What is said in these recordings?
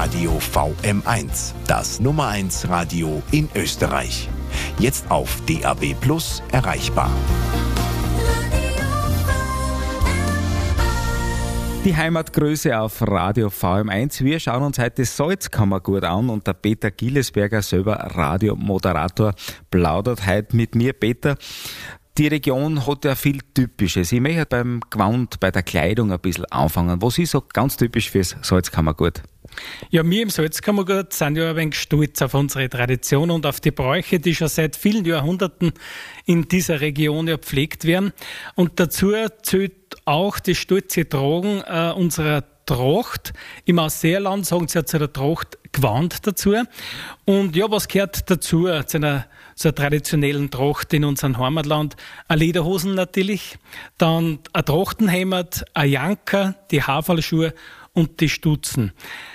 Radio VM1, das Nummer 1 Radio in Österreich. Jetzt auf DAB+ erreichbar. Die Heimatgröße auf Radio VM1. Wir schauen uns heute Salzkammergut an und der Peter Gillesberger, selber Radiomoderator, plaudert heute mit mir. Peter, die Region hat ja viel Typisches. Ich möchte beim Gewand, bei der Kleidung ein bisschen anfangen. Was ist so ganz typisch fürs Salzkammergut? Ja, wir im Salzkammergut sind ja ein wenig stolz auf unsere Tradition und auf die Bräuche, die schon seit vielen Jahrhunderten in dieser Region ja gepflegt werden. Und dazu zählt auch das stolze Tragen unserer Tracht. Im Ausseerland sagen sie ja zu der Tracht Gewand dazu. Und ja, was gehört dazu zu einer so traditionellen Tracht in unserem Heimatland? Eine Lederhosen natürlich, dann ein Trachtenhemd, ein Janker, die Haferlschuhe und die Stutzen.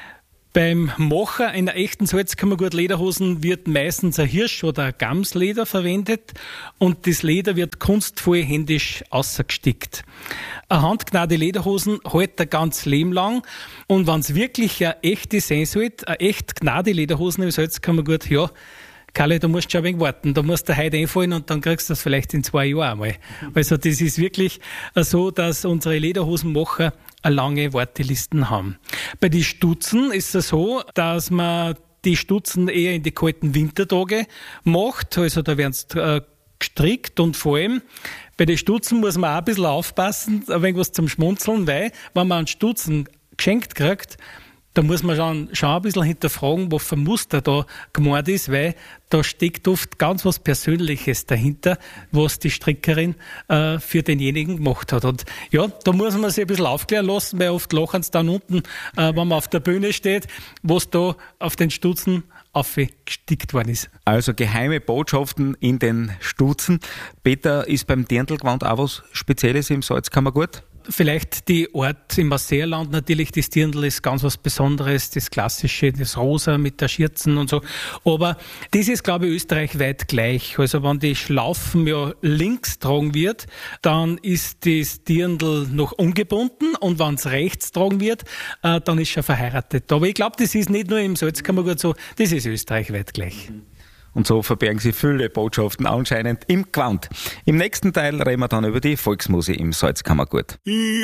Beim Machen einer echten Salzkammergut-Lederhosen wird meistens ein Hirsch- oder ein Gamsleder verwendet und das Leder wird kunstvoll händisch ausgestickt. Eine handgenähte Lederhosen hält ein ganzes Leben lang und wenn es wirklich eine echte sein sollte, eine echt gnade Lederhosen im Salzkammergut, ja, Kalle, da musst du schon ein wenig warten. Da musst du heute einfallen und dann kriegst du das vielleicht in 2 Jahren einmal. Also das ist wirklich so, dass unsere Lederhosenmacher eine lange Wartelisten haben. Bei den Stutzen ist es so, dass man die Stutzen eher in die kalten Wintertage macht. Also da werden sie gestrickt und vor allem bei den Stutzen muss man auch ein bisschen aufpassen, ein wenig was zum Schmunzeln, weil wenn man einen Stutzen geschenkt kriegt, da muss man schon ein bisschen hinterfragen, was für ein Muster da gemeint ist, weil da steckt oft ganz was Persönliches dahinter, was die Strickerin für denjenigen gemacht hat. Und ja, da muss man sich ein bisschen aufklären lassen, weil oft lachen sie dann unten, wenn man auf der Bühne steht, was da auf den Stutzen aufgestickt worden ist. Also geheime Botschaften in den Stutzen. Peter, ist beim Dirndlgewand auch was Spezielles im Salzkammergut? Vielleicht die Art im Ausseerland natürlich, das Dirndl ist ganz was Besonderes, das Klassische, das Rosa mit der Schürzen und so. Aber das ist, glaube ich, österreichweit gleich. Also wenn die Schlaufen ja links tragen wird, dann ist das Dirndl noch ungebunden und wenn es rechts tragen wird, dann ist schon verheiratet. Aber ich glaube, das ist nicht nur im Salzkammergut so, das ist österreichweit gleich. Und so verbergen sich viele Botschaften anscheinend im Gewand. Im nächsten Teil reden wir dann über die Volksmusik im Salzkammergut.